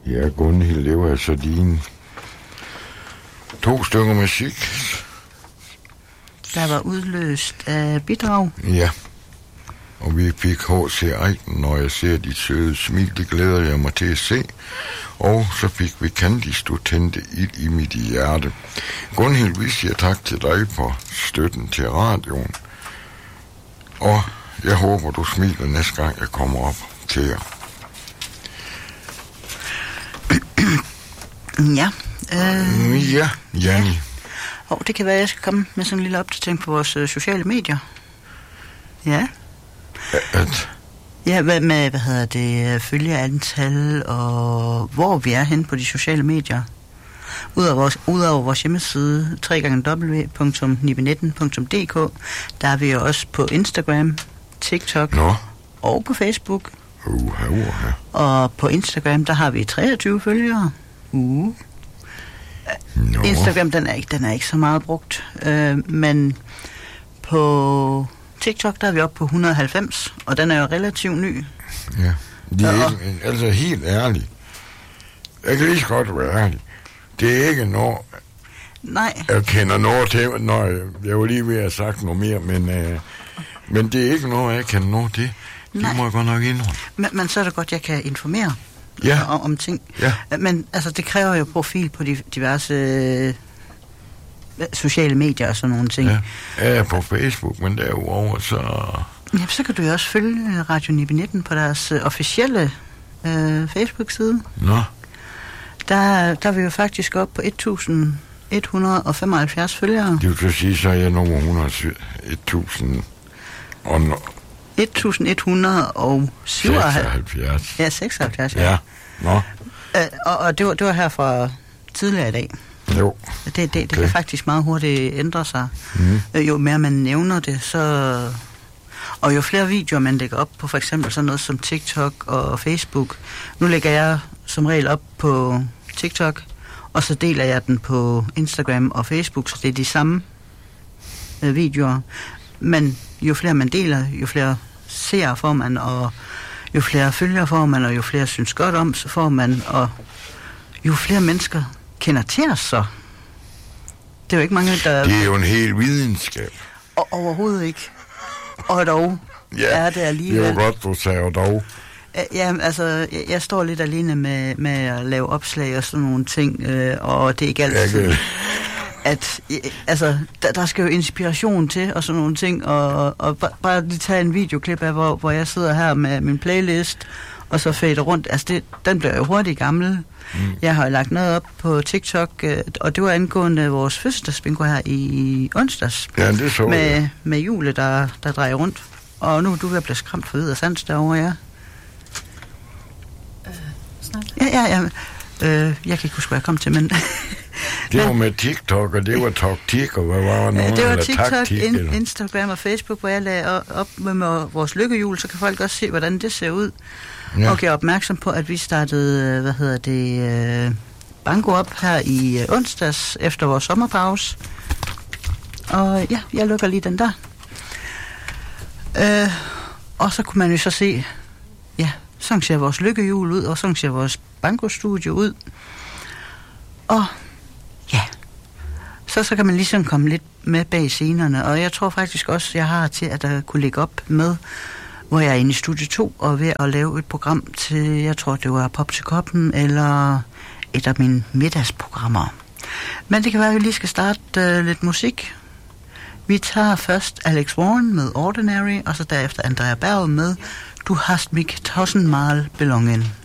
Ja, Gunhild, det var altså dine 2 stykker musik. Der var udløst af bidrag. Ja, og vi fik H.C. Eichen, når jeg ser dit søde smil, det glæder jeg mig til at se. Og så fik vi Candice, du tændte ild i mit hjerte. Gunhild, vi siger tak til dig for støtten til radioen. Og jeg håber, du smiler næste gang, jeg kommer op til jer. Ja. Ja, Janni. Ja. Det kan være, at jeg skal komme med sådan en lille opdatering på vores sociale medier. Ja. Ja, med, følgeantal og hvor vi er henne på de sociale medier. Udover vores hjemmeside, www.nibe19.dk, der er vi jo også på Instagram, TikTok og på Facebook. Og på Instagram, der har vi 23 følgere. Instagram, den er ikke så meget brugt. Men på TikTok, der er vi oppe på 190, og den er jo relativt ny. Ja, det er ikke, altså helt ærligt. Jeg kan lige så godt være ærlig. Det er ikke noget... Nej. Jeg kender noget til, når jeg var lige ved at have sagt noget mere, men det er ikke noget, jeg kender noget til. Det må jeg godt nok indrømme. Men så er det godt, jeg kan informere om ting. Ja. Men altså, det kræver jo profil på de diverse sociale medier og sådan nogle ting. Ja, jeg er på Facebook, men derudover så... Ja, så kan du jo også følge Radio Nibe 19 på deres officielle Facebook-side. Der er vi jo faktisk oppe på 1175 følgere. Det vil så sige, så er jeg nummer 1176. Ja, 76. Ja. Og det var her fra tidligere i dag. Jo. Det kan faktisk meget hurtigt ændre sig. Jo mere man nævner det, så... Og jo flere videoer man lægger op på, for eksempel sådan noget som TikTok og Facebook. Nu lægger jeg som regel op på TikTok, og så deler jeg den på Instagram og Facebook, så det er de samme videoer. Men jo flere man deler, jo flere seere får man, og jo flere følgere får man, og jo flere synes godt om, så får man, og jo flere mennesker kender til os, så. Det er jo ikke mange, der... Det er jo en hel videnskab. Overhovedet ikke. Og dog er det alligevel... Det er jo godt, du sagde dog. Ja, altså, jeg står lidt alene med at lave opslag og sådan nogle ting, og det er ikke altid... Altså, der skal jo inspiration til og sådan nogle ting, og bare lige tage en videoklip af, hvor jeg sidder her med min playlist, og så fader rundt. Altså, den bliver jo hurtigt gammel. Jeg har lagt noget op på TikTok, og det var angående vores fødselsdagsbingo her i onsdags. Ja, det så med Jule, der drejer rundt. Og nu er du ved at blive skræmt for vid og sans derovre, ja. Ja. Jeg kan ikke huske, hvad jeg kom til, men... Det var med TikTok, og det var TokTik, og hvad var noget? Det var TikTok, Instagram og Facebook, hvor jeg lagde op med vores lykkehjul, så kan folk også se, hvordan det ser ud. Ja. Og jeg opmærksom på, at vi startede, banko op her i onsdags efter vores sommerpause. Og ja, jeg lukker lige den der. Og så kunne man jo så se, sådan ser vores lykkehjul ud, og sådan ser vores banko-studie ud. Og så kan man ligesom komme lidt med bag scenerne, og jeg tror faktisk også, jeg har til at kunne lægge op med, hvor jeg er inde i studie 2 og ved at lave et program til, jeg tror det var Pop til Koppen, eller et af mine middagsprogrammer. Men det kan være, at vi lige skal starte lidt musik. Vi tager først Alex Warren med Ordinary, og så derefter Andrea Berg med Du hast mich tausendmal belongen.